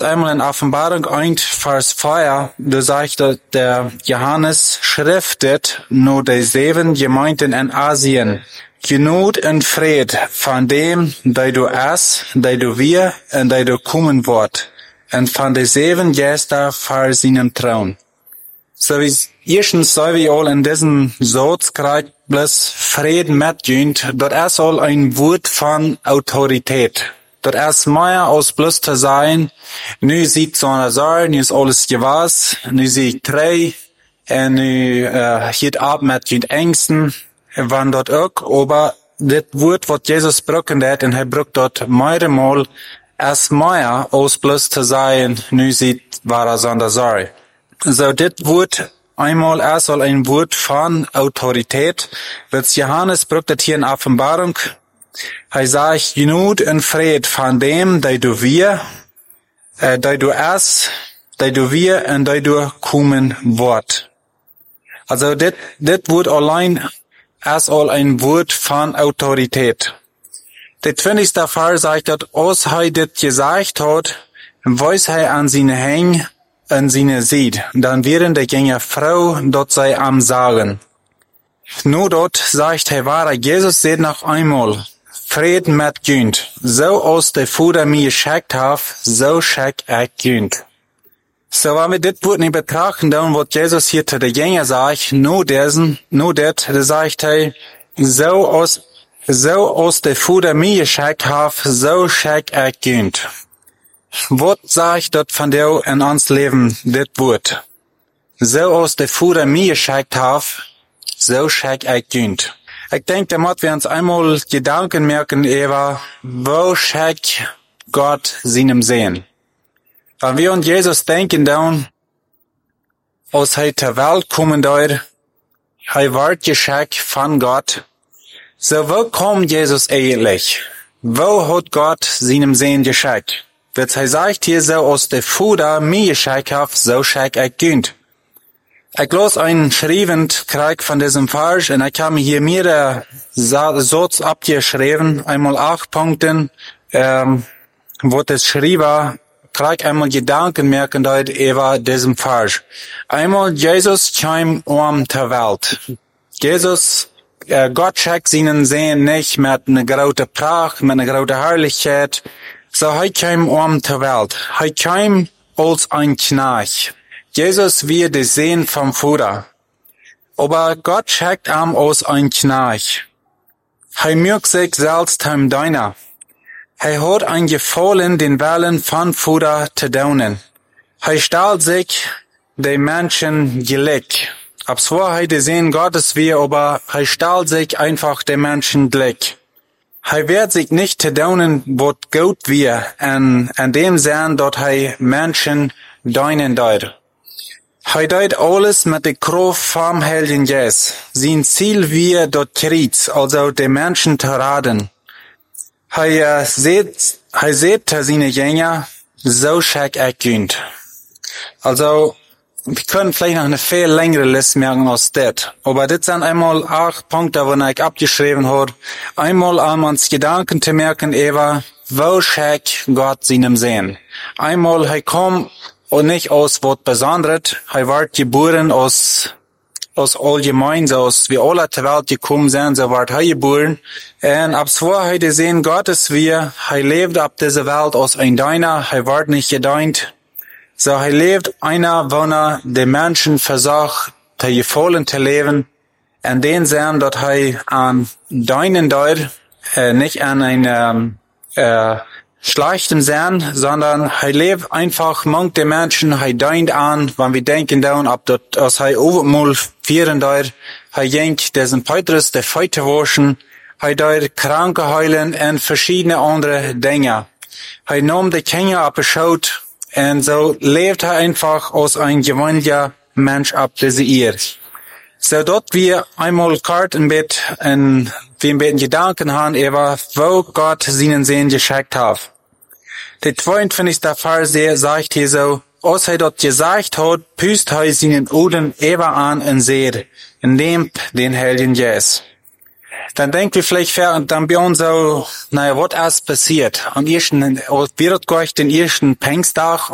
einmal in Offenbarung 1, Vers 4, da sagt der Johannes schriftet nur die 7 Gemeinden in Asien. Genut und Fried von dem, der du es, der du wir und der du kommen wird, und von den 7 Gästen vor seinem Thron. So wie erstens soll wir all in diesem Satz gerade bloß Frieden mitgehen, dort ist all ein Wort von Autorität. Dort ist mehr als bloß zu sein, nu sieht so eine Sache, nu ist alles gewas, nu sehe ich drei, und nu geht ab mit den Ängsten, wann dort auch, aber das Wort, was Jesus brücken hat, und er brückt dort mehrmal, ist mehr als bloß zu sein, nu sieht war so eine Sache. So, das Wort einmal ist all ein Wort von Autorität, was Johannes brückt das hier in Offenbarung. Er sagt, Genut und Fried von dem, der du wir, der du es, der du wir und der du kommen wird. Also, das Wort allein ist all ein Wort von Autorität. Der 20. Fall sagt, dass als er das gesagt hat, weiß er an seine Hänge und seine sieht. Dann wären die Gänger Frau, dort sei am Sagen. Nur dort sagt er, wahre Jesus seht noch einmal, Fried mit Günd. So aus der Vater mir geschickt hat, so schick ich Günd. So, wenn wir das Wort nicht betrachten, dann wird Jesus hier zu den Jüngern sagt, nur das, da sagt er, so aus der Vater mir geschickt hat, so schick ich Günd. Was sagt dort von dir in uns Leben, das Wort? So aus der Vater mir geschickt hat, so schick ich Günd. Ich denke, damit wir uns einmal Gedanken merken, Eva, wo schickt Gott seinem Sehen? Wenn wir an Jesus denken, dann, als er zur Welt kommen dort, er wird geschickt von Gott. So, wo kommt Jesus eigentlich? Wo hat Gott seinem Sehen geschickt? Wird er sagt hier so, aus der Vater mir geschickt hat, so schick ich Günd. Ich las einen schriebend Krieg von diesem Vers und ich habe hier mehrere Satz abgeschrieben, einmal 8 Punkten, wo das schrieb, Krieg einmal Gedanken merken dort über diesem Vers. Einmal Jesus kam zur Welt. Jesus, Gott schickt seinen Sehen nicht mit einer großen Pracht, mit einer großen Herrlichkeit, so er kam zur Welt. Er kam als ein Knecht. Jesus wird der Sehen vom Vater. Aber Gott schickt ihm als ein Knecht. Er mögt sich selbst ihm deiner. Er hat ein Gefallen, den Willen von Vater zu tun. Er stellt sich den Menschen gleich. Ab zwar er der Sehen Gottes wir, aber er stellt sich einfach den Menschen gleich. Er wird sich nicht zu tun, was gut wir, an dem Sinn, dort er Menschen deinen dort. Er tut alles mit der Kraft vom Heiligen Geist. Sein Ziel wir dort Kreuz, also den Menschen zu raten. Er sieht seine Jünger, so schick ich Günd. Also, wir können vielleicht noch eine viel längere Liste merken als das. Aber das sind einmal 8 Punkte, wo ich abgeschrieben habe. Einmal uns Gedanken zu merken, Eva, wo schickt Gott seinem Sehen? Einmal, er kommt und nicht aus was Besonderes. Er wird geboren aus allgemein, so aus wie alle zur Welt gekommen sind, so wird er geboren. Und ab zwar er sehen Gottes wir, er lebt ab dieser Welt aus ein Deiner, er wird nicht gedient. So er lebt einer, wo die Menschen versucht, zu gefallen zu leben. In den Sinn, dort er an Deinen dort, nicht an einem, schlechten Sinn, sondern er lebt einfach manch der Menschen, er dient an, wenn wir denken dann, ob dort, als er overmal vieren dort, er jenkt diesen Petrus, der Feute waschen, er dort Kranke heilen und verschiedene andere Dinge. Er nahm die Kinder abgeschaut und so lebt er einfach als ein gewöhnlicher Mensch ab dieser Erde. So dort wir einmal kart im Bett und wir im Bett Gedanken haben, über wo Gott seinen Sehen geschickt hat. Der 22. Vers sagt hier so, als er dort gesagt hat, püst er seinen Uden über an und seht, und nehmt den Heiligen Geist. Dann denken wir vielleicht, und dann bei uns so, naja, was ist passiert? Am ersten, wird Gott den ersten Pfingsttag